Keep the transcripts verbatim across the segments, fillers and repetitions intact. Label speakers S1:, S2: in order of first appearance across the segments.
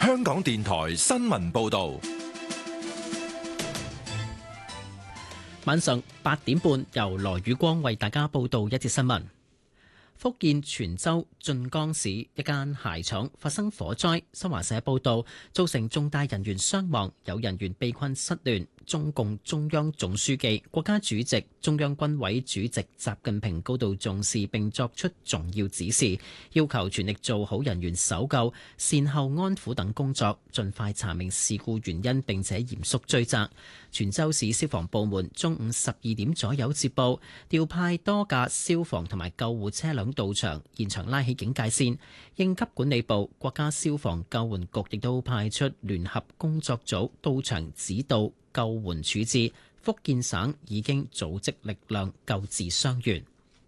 S1: 香港電台新聞報道。
S2: 晚上八點半，由羅宇光為大家報道一節新聞。福建泉州晉江市一間鞋廠發生火災，新華社報道造成重大人員傷亡，有人員被困失聯。中共中央總書記、國家主席、中央軍委主席習近平高度重視並作出重要指示，要求全力做好人員搜救、善後安撫等工作，盡快查明事故原因並且嚴肅追責。泉州市消防部門中午十二點左右接報，調派多架消防同埋救護車輛到場，現場拉起警戒線。應急管理部、國家消防救援局亦都派出聯合工作組到場指導救援處置。福建省已經組織力量救治傷員。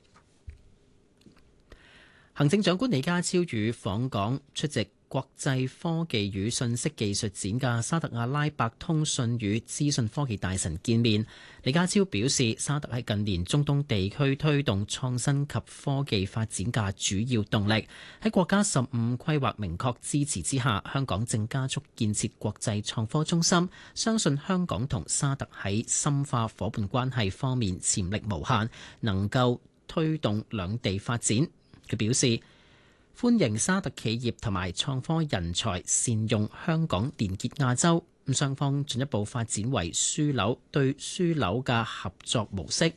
S2: 行政長官李家超與訪港出席國際科技與信息技術展嘅沙特阿拉伯通訊與資訊科技大臣見面。李家超表示，沙特喺近年中東地區推動創新及科技發展嘅主要動力。喺國家十五規劃明確支持之下，香港正加速建設國際創科中心。相信香港同沙特喺深化伙伴關係方面潛力無限，能夠推動兩地發展。佢表示，歡迎沙特企業同埋創科人才善用香港連結亞洲，咁雙方進一步發展為樞紐對樞紐嘅合作模式。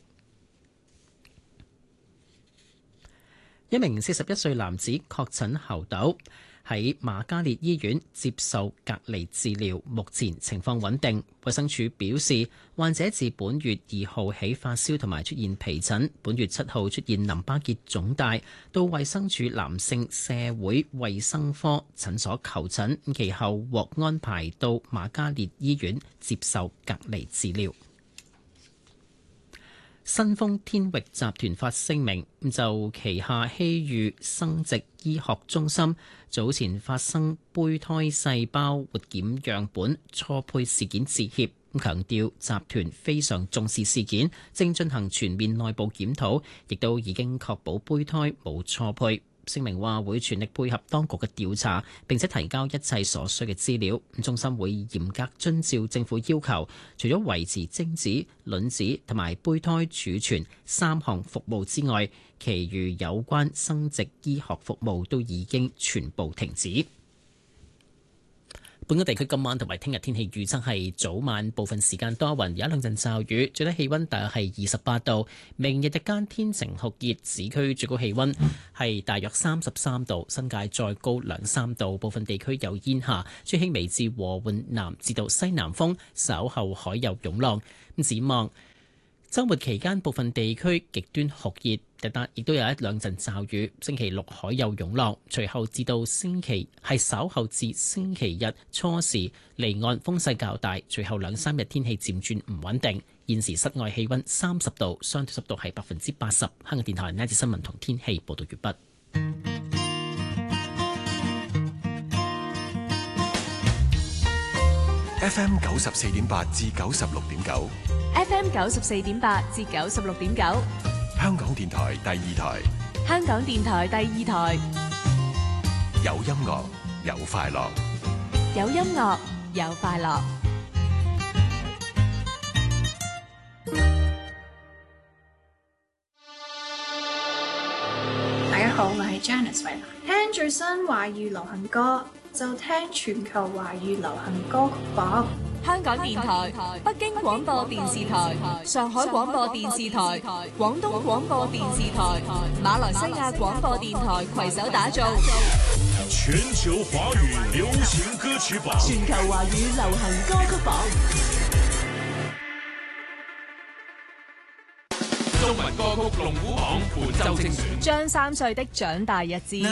S2: 一名四十一歲男子確診猴痘，喺瑪嘉烈醫院接受隔離治療，目前情況穩定。衛生署表示，患者自本月二號起發燒同埋出現皮疹，本月七號出現淋巴結腫大，到衛生署男性社會衛生科診所求診，其後獲安排到瑪嘉烈醫院接受隔離治療。新豐天域集團發聲明，就旗下希裕生殖醫學中心早前發生胚胎細胞活檢樣本錯配事件致歉，強調集團非常重視事件，正進行全面內部檢討，亦都已經確保胚胎冇錯配。聲明話會全力配合當局嘅調查，並且提交一切所需嘅資料。中心會嚴格遵照政府要求，除咗維持精子、卵子同埋胚胎儲存三項服務之外，其餘有關生殖醫學服務都已經全部停止。本港地區今晚同埋聽日天氣預測係早晚部分時間多雲，有一兩陣驟雨，最低氣溫大約係二十八度。明日日間天晴酷熱，市區最高氣溫係大約三十三度，新界再高兩三度，部分地區有煙霞。吹輕微至和緩南至到西南風，稍後海有湧浪。咁展望週末期間，部分地區極端酷熱，但亦都有一兩陣驟雨。星期六海有湧浪，隨後至到星期係稍後至星期日初時離岸風勢較大，隨後兩三日天氣漸轉唔穩定。現時室外氣溫三十度，相對濕度係百分之八十。香港電台呢節新聞同天氣報道完畢。
S1: F M 九十四點八至九十六點九。
S3: F M 九十四點八至九十六點九，
S1: 香港電台第二台。
S3: 香港電台第二台，
S1: 有音樂，有快樂，
S3: 有音樂，有快樂。
S4: 大家好，我係 Janice 衛蘭。聽最新華語流行歌，就聽全球華語流行歌曲榜。
S3: 香港電台、北京廣播電視台、上海廣播電視台、廣東廣播電視台、馬來西亞廣播電台攜手打造
S5: 全球華語流行歌曲榜。
S3: 全球華語流行歌曲榜。
S5: 中文歌曲龍虎榜本周精選。
S3: 張三歲的長大日誌。